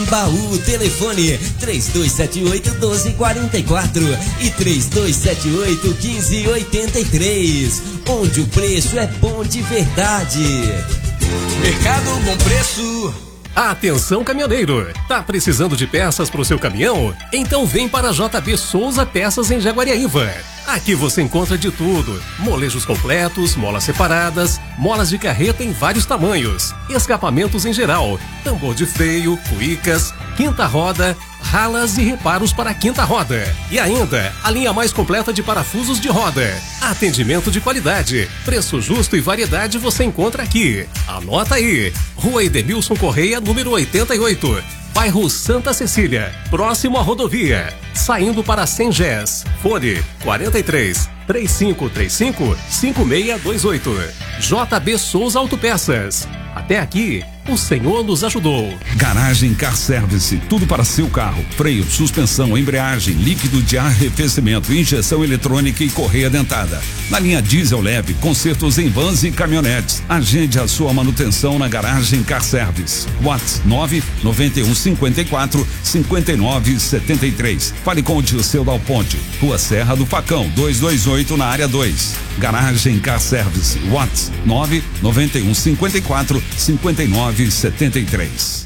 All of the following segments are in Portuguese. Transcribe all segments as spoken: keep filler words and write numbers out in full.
Baú, telefone três dois sete oito, um dois quatro quatro e três dois sete oito, um cinco oito três, onde o preço é bom de verdade. Mercado Bom Preço. Atenção, caminhoneiro! Tá precisando de peças para o seu caminhão? Então vem para a J B Souza Peças em Jaguariaíva. Aqui você encontra de tudo: molejos completos, molas separadas, molas de carreta em vários tamanhos, escapamentos em geral, tambor de freio, cuicas, quinta roda, ralas e reparos para a quinta roda. E ainda, a linha mais completa de parafusos de roda. Atendimento de qualidade, preço justo e variedade você encontra aqui. Anota aí: Rua Edemilson Correia, número oitenta e oito, bairro Santa Cecília, próximo à rodovia, saindo para Sengés. Fone quarenta e três, três cinco três cinco, cinco seis dois oito. J B Souza Autopeças. Até aqui, o Senhor nos ajudou. Garagem Car Service, tudo para seu carro: freio, suspensão, embreagem, líquido de arrefecimento, injeção eletrônica e correia dentada. Na linha diesel leve, consertos em vans e caminhonetes. Agende a sua manutenção na Garagem Car Service. WhatsApp nove nove um cinco quatro, cinco nove sete três. Fale com o Dirceu Dal Ponte, Rua Serra do Facão, duzentos e vinte e oito, na área dois. Garagem Car Service. WhatsApp nove nove um cinco quatro, cinco nove sete três.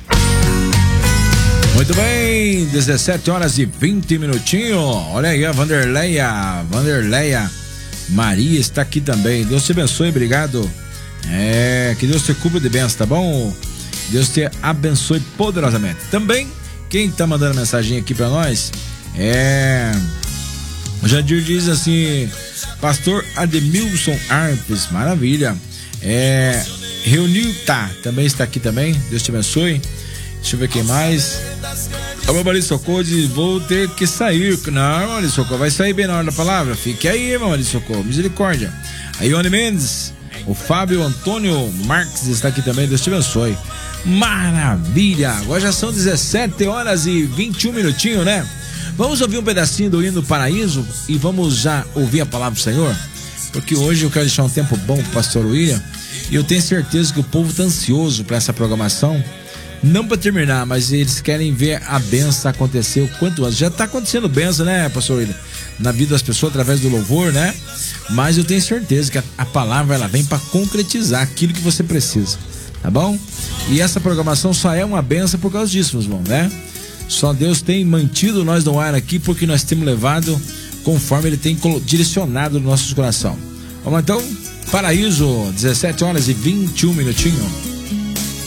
Muito bem, dezessete horas e vinte minutinhos. Olha aí, a Vanderleia, Vanderleia Maria está aqui também. Deus te abençoe, obrigado. É, que Deus te cubra de bênção, tá bom? Deus te abençoe poderosamente. Também, quem tá mandando mensagem aqui pra nós é... O Jadir diz assim: Pastor Ademilson Arpes, maravilha. É... Reuniu, tá, também está aqui também. Deus te abençoe. Deixa eu ver quem mais. A Mamãe Socorro diz: vou ter que sair. Não, Mamãe Socorro, vai sair bem na hora da palavra. Fique aí, Mamãe Socorro, misericórdia. A Ione Mendes, o Fábio Antônio Marques está aqui também. Deus te abençoe. Maravilha. Agora já são dezessete horas e vinte e um minutinhos, né? Vamos ouvir um pedacinho do hino do Paraíso e vamos já ouvir a palavra do Senhor, porque hoje eu quero deixar um tempo bom pro pastor William. E eu tenho certeza que o povo está ansioso para essa programação. Não para terminar, mas eles querem ver a bênção acontecer o quanto antes. Já está acontecendo bênção, né, pastor William? Na vida das pessoas através do louvor, né? Mas eu tenho certeza que a, a palavra ela vem para concretizar aquilo que você precisa, tá bom? E essa programação só é uma bênção por causa disso, meus irmãos, né? Só Deus tem mantido nós no ar aqui porque nós temos levado conforme Ele tem direcionado no nosso coração. Vamos então, Paraíso, dezessete horas e vinte e um minutinhos.